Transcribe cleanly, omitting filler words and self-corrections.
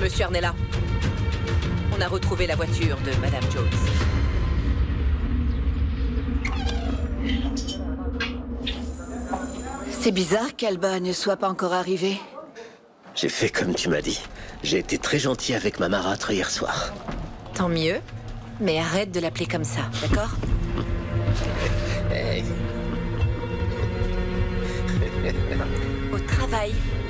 Monsieur Arnella, on a retrouvé la voiture de Madame Jones. C'est bizarre qu'Alba ne soit pas encore arrivée. J'ai fait comme tu m'as dit. J'ai été très gentil avec ma marâtre hier soir. Tant mieux. Mais arrête de l'appeler comme ça, d'accord? Hey. Au travail.